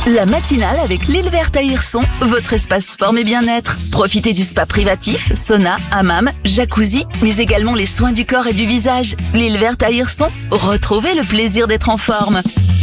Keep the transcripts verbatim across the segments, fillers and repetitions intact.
La matinale avec l'île verte à Hirson, votre espace forme et bien-être. Profitez du spa privatif, sauna, hammam, jacuzzi, mais également les soins du corps et du visage. L'île verte à Hirson, retrouvez le plaisir d'être en forme.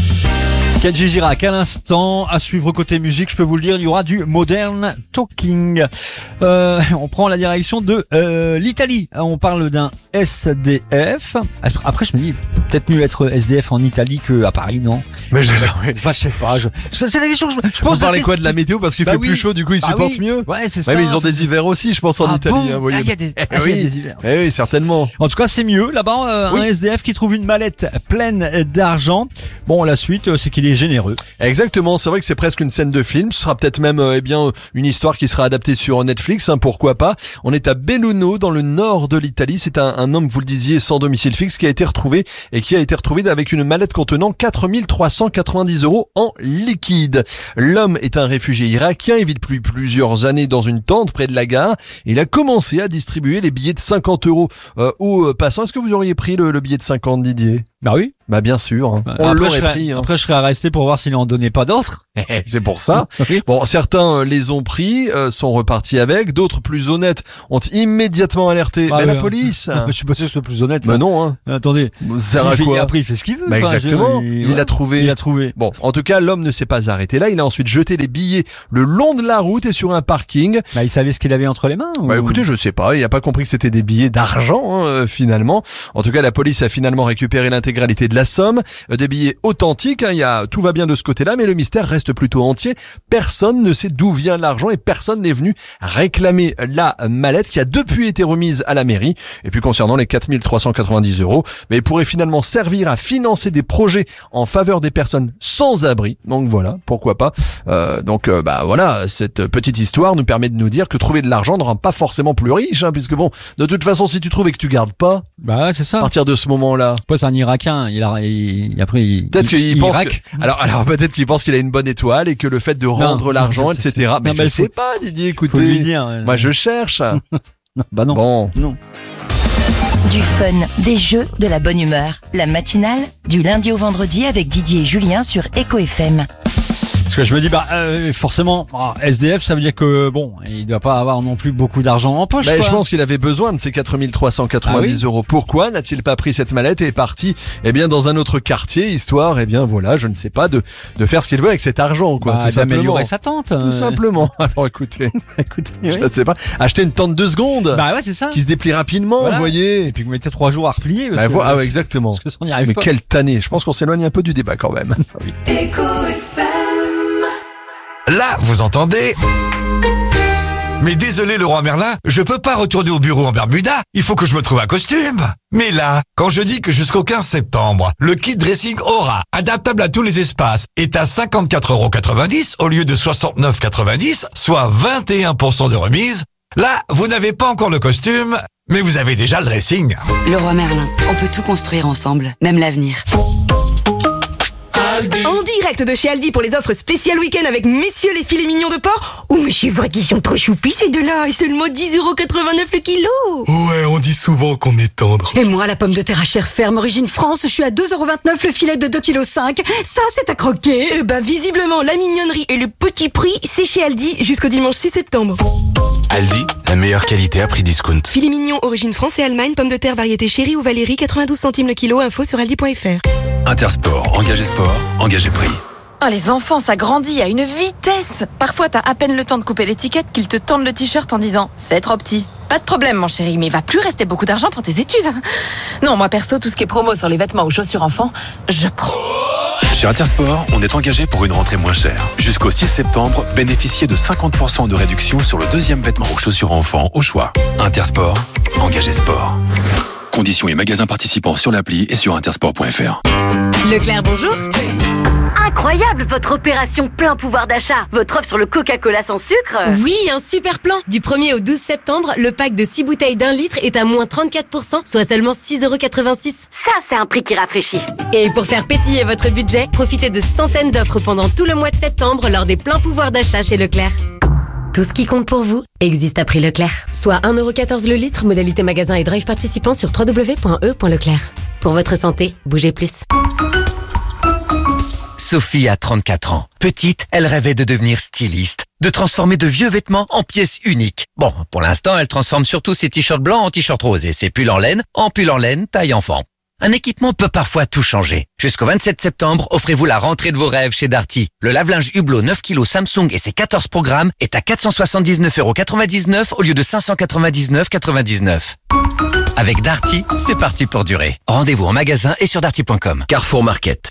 Kenji Girac à l'instant, à suivre côté musique, je peux vous le dire, il y aura du Modern Talking. Euh, on prend la direction de euh, l'Italie. On parle d'un S D F. Après, je me dis, peut-être mieux être S D F en Italie qu'à Paris, non? Mais je, Enfin, je sais pas. Je, c'est la question que je, je Vous pense. parlez quoi de la météo parce qu'il Bah fait oui. plus chaud, du coup ils Bah supportent oui. mieux. Ouais, c'est ça. Ouais, mais ils ont des hivers aussi, je pense, en Ah Italie. bon Hein, vous voyez. Ah, il y a des, Eh ah, il y a oui. des hivers. Eh oui, certainement. En tout cas, c'est mieux. Là-bas, euh, Oui. un S D F qui trouve une mallette pleine d'argent. Bon, la suite, euh, c'est qu'il est généreux. Exactement, c'est vrai que c'est presque une scène de film. Ce sera peut-être même euh, eh bien une histoire qui sera adaptée sur Netflix, hein, pourquoi pas. On est à Belluno, dans le nord de l'Italie. C'est un, un homme, vous le disiez, sans domicile fixe qui a été retrouvé et qui a été retrouvé avec une mallette contenant quatre mille trois cent quatre-vingt-dix euros en liquide. L'homme est un réfugié irakien, il vit depuis plusieurs années dans une tente près de la gare. Il a commencé à distribuer les billets de cinquante euros euh, aux passants. Est-ce que vous auriez pris le, le billet de cinquante, Didier? Bah oui. Bah bien sûr, hein. On après, je l'aurait serais, pris. Hein. après, je serais resté pour voir s'il en donnait pas d'autres. C'est pour ça. Oui. Bon, certains euh, les ont pris, euh, sont repartis avec. D'autres, plus honnêtes, ont immédiatement alerté Ah mais ouais, la hein. police. Je suis pas sûr que ce soit plus honnête. Bah ça. non, hein. Attendez. Ça sert à S'il fait- quoi? Après, il fait ce qu'il veut. Bah Enfin, exactement. je- Il voilà. a trouvé. Il a trouvé. Bon, en tout cas, l'homme ne s'est pas arrêté là. Il a ensuite jeté les billets le long de la route et sur un parking. Bah, il savait ce qu'il avait entre les mains. Bah ou- écoutez, je sais pas. Il a pas compris que c'était des billets d'argent, hein, euh, finalement. En tout cas, la police a finalement récupéré l'intégralité de la somme. Euh, des billets authentiques. Hein. Il y a tout va bien de ce côté-là, mais le mystère reste plutôt entier. Personne ne sait d'où vient l'argent et personne n'est venu réclamer la mallette qui a depuis été remise à la mairie. Et puis concernant les quatre mille trois cent quatre-vingt-dix euros, mais il pourrait finalement servir à financer des projets en faveur des personnes sans abri. Donc voilà, pourquoi pas. Euh, donc euh, bah voilà, cette petite histoire nous permet de nous dire que trouver de l'argent ne rend pas forcément plus riche, hein, puisque bon, de toute façon, si tu trouves et que tu gardes pas, Bah, c'est ça. à partir de ce moment-là, Après, c'est un Irakien. Il a, il, après, il, peut-être qu'il il, pense. Irak. Que, alors, alors peut-être qu'il pense qu'il a une bonne étoile et que le fait de rendre Non, l'argent, ça, c'est- et cetera. Mais non, je mais sais faut- pas, Didier. Faut lui Écoutez, dire. euh, moi je cherche. non, bah non. Bon. Non. Du fun, des jeux, de la bonne humeur. La matinale, du lundi au vendredi avec Didier et Julien sur Echo F M. Parce que je me dis, bah, euh, forcément, ah, S D F, ça veut dire que, bon, il doit pas avoir non plus beaucoup d'argent en poche, Mais quoi. je pense qu'il avait besoin de ces quatre mille trois cent quatre-vingt-dix Ah oui euros. Pourquoi n'a-t-il pas pris cette mallette et est parti, eh bien, dans un autre quartier, histoire, eh bien, voilà, je ne sais pas, de, de faire ce qu'il veut avec cet argent, quoi, Bah, tout simplement. d'améliorer sa tente. Tout simplement. Alors, écoutez, Écoutez, je ne sais pas. Acheter une tente de secondes. Bah ouais, c'est ça. Qui se déplie rapidement, Voilà. vous voyez. Et puis vous mettez trois jours à replier. Parce Bah, que, vo- ah ouais, exactement. Parce que ça, on n'y arrive Mais pas. quelle tannée. Je pense qu'on s'éloigne un peu du débat quand même. Là, vous entendez? Mais désolé le roi Merlin, je peux pas retourner au bureau en Bermuda, il faut que je me trouve un costume. Mais là, quand je dis que jusqu'au quinze septembre, le kit dressing Aura, adaptable à tous les espaces, est à cinquante-quatre euros quatre-vingt-dix au lieu de soixante-neuf euros quatre-vingt-dix, soit vingt et un pour cent de remise, là, vous n'avez pas encore le costume, mais vous avez déjà le dressing. Le roi Merlin, on peut tout construire ensemble, même l'avenir. En direct de chez Aldi pour les offres spéciales week-end avec messieurs les filets mignons de porc. Oh mais c'est vrai qu'ils sont trop choupis ces deux-là. Et seulement dix euros quatre-vingt-neuf le kilo. Ouais, on dit souvent qu'on est tendre. Et moi, la pomme de terre à chair ferme origine France, je suis à deux euros vingt-neuf le filet de deux virgule cinq kilos. Ça, c'est à croquer. Eh ben, visiblement, la mignonnerie et le petit prix, c'est chez Aldi jusqu'au dimanche six septembre. Aldi, la meilleure qualité à prix discount. Filet mignon origine France et Allemagne, pomme de terre variété chérie ou Valérie, quatre-vingt-douze centimes le kilo. Info sur aldi point f r. Intersport, engagé sport, engagé prix. Oh, les enfants, ça grandit à une vitesse. Parfois, t'as à peine le temps de couper l'étiquette qu'ils te tendent le t-shirt en disant « c'est trop petit ». Pas de problème, mon chéri, mais il va plus rester beaucoup d'argent pour tes études. Non, moi perso, tout ce qui est promo sur les vêtements ou chaussures enfants, je prends. Chez Intersport, on est engagé pour une rentrée moins chère. Jusqu'au six septembre, bénéficiez de cinquante pour cent de réduction sur le deuxième vêtement ou chaussures enfants au choix. Intersport, engagé sport. Conditions et magasins participants sur l'appli et sur intersport point f r. Leclerc, bonjour. Incroyable votre opération plein pouvoir d'achat. Votre offre sur le Coca-Cola sans sucre. Oui, un super plan. Du premier au douze septembre, le pack de six bouteilles d'un litre est à moins trente-quatre pour cent, soit seulement six euros quatre-vingt-six. Ça, c'est un prix qui rafraîchit. Et pour faire pétiller votre budget, profitez de centaines d'offres pendant tout le mois de septembre lors des pleins pouvoirs d'achat chez Leclerc. Tout ce qui compte pour vous existe à prix Leclerc. Soit un euro quatorze le litre, modalité magasin et drive participant sur w w w point e point leclerc. Pour votre santé, bougez plus. Sophie a trente-quatre ans. Petite, elle rêvait de devenir styliste, de transformer de vieux vêtements en pièces uniques. Bon, pour l'instant, elle transforme surtout ses t-shirts blancs en t-shirts roses et ses pulls en laine en pulls en laine taille enfant. Un équipement peut parfois tout changer. Jusqu'au vingt-sept septembre, offrez-vous la rentrée de vos rêves chez Darty. Le lave-linge Hublot neuf kilos Samsung et ses quatorze programmes est à quatre cent soixante-dix-neuf euros quatre-vingt-dix-neuf au lieu de cinq cent quatre-vingt-dix-neuf euros quatre-vingt-dix-neuf. Avec Darty, c'est parti pour durer. Rendez-vous en magasin et sur darty point com. Carrefour Market.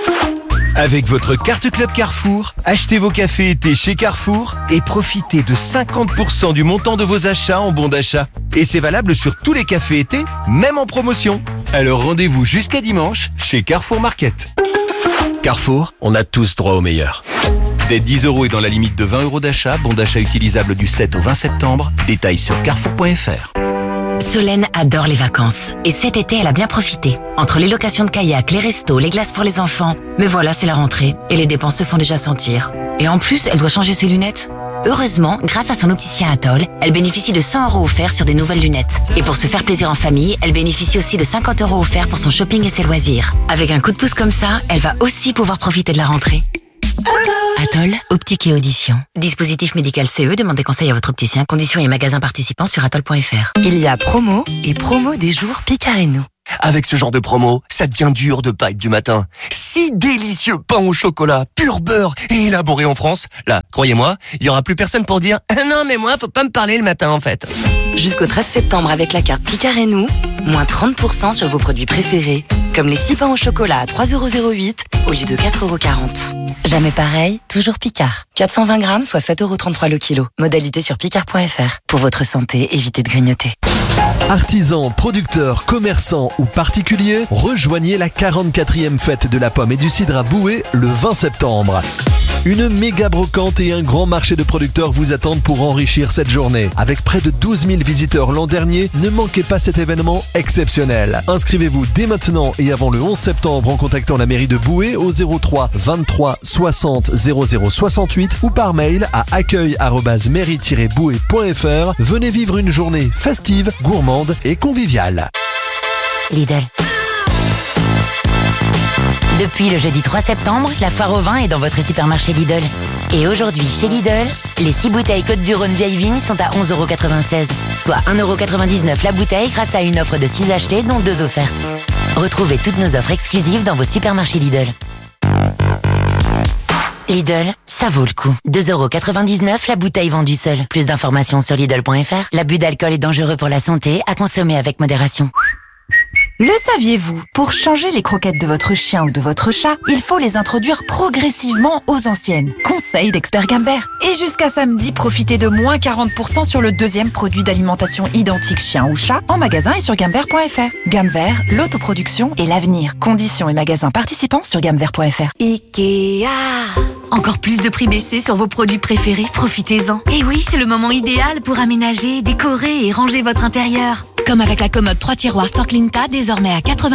Avec votre carte Club Carrefour, achetez vos cafés été chez Carrefour et profitez de cinquante pour cent du montant de vos achats en bons d'achat. Et c'est valable sur tous les cafés été, même en promotion. Alors rendez-vous jusqu'à dimanche chez Carrefour Market. Carrefour, on a tous droit au meilleur. Dès dix euros et dans la limite de vingt euros d'achat, bon d'achat utilisable du sept au vingt septembre. Détails sur carrefour point f r. Solène adore les vacances. Et cet été, elle a bien profité. Entre les locations de kayak, les restos, les glaces pour les enfants. Mais voilà, c'est la rentrée. Et les dépenses se font déjà sentir. Et en plus, elle doit changer ses lunettes. Heureusement, grâce à son opticien Atoll, elle bénéficie de cent euros offerts sur des nouvelles lunettes. Et pour se faire plaisir en famille, elle bénéficie aussi de cinquante euros offerts pour son shopping et ses loisirs. Avec un coup de pouce comme ça, elle va aussi pouvoir profiter de la rentrée. Atoll, optique et audition. Dispositif médical C E, demandez conseil à votre opticien. Conditions et magasins participants sur atoll point f r. Il y a promo et promo des jours Picard et nous. Avec ce genre de promo, ça devient dur de pas être du matin. Si délicieux pain au chocolat, pur beurre et élaboré en France. Là, croyez-moi, il y aura plus personne pour dire ah « Non mais moi, faut pas me parler le matin en fait ». Jusqu'au treize septembre avec la carte Picard et nous, moins trente pour cent sur vos produits préférés. Comme les six pains au chocolat à trois euros zéro huit au lieu de quatre euros quarante. Jamais pareil, toujours Picard. quatre cent vingt grammes, soit sept euros trente-trois le kilo. Modalité sur picard point f r. Pour votre santé, évitez de grignoter. Artisans, producteurs, commerçants ou particuliers, rejoignez la quarante-quatrième fête de la pomme et du cidre à Boué le vingt septembre. Une méga brocante et un grand marché de producteurs vous attendent pour enrichir cette journée. Avec près de douze mille visiteurs l'an dernier, ne manquez pas cet événement exceptionnel. Inscrivez-vous dès maintenant et avant le onze septembre en contactant la mairie de Boué au zéro trois vingt-trois soixante zéro zéro soixante-huit ou par mail à accueil arobase mairie tiret boué point f r. Venez vivre une journée festive, gourmande et conviviale. Lidl. Depuis le jeudi trois septembre, la foire au vin est dans votre supermarché Lidl. Et aujourd'hui, chez Lidl, les six bouteilles Côte-du-Rhône vieille vigne sont à onze euros quatre-vingt-seize, soit un euro quatre-vingt-dix-neuf la bouteille grâce à une offre de six achetés dont deux offertes. Retrouvez toutes nos offres exclusives dans vos supermarchés Lidl. Lidl, ça vaut le coup. deux euros quatre-vingt-dix-neuf la bouteille vendue seule. Plus d'informations sur lidl point f r. L'abus d'alcool est dangereux pour la santé, à consommer avec modération. Le saviez-vous? Pour changer les croquettes de votre chien ou de votre chat, il faut les introduire progressivement aux anciennes. Conseil d'expert Gamme Vert. Et jusqu'à samedi, profitez de moins quarante pour cent sur le deuxième produit d'alimentation identique chien ou chat en magasin et sur gamme vert point f r. Gamme Vert, l'autoproduction et l'avenir. Conditions et magasins participants sur gamme vert point f r. Ikea. Encore plus de prix baissés sur vos produits préférés, profitez-en. Et oui, c'est le moment idéal pour aménager, décorer et ranger votre intérieur. Comme avec la commode trois tiroirs Storklinta, désormais à quatre-vingts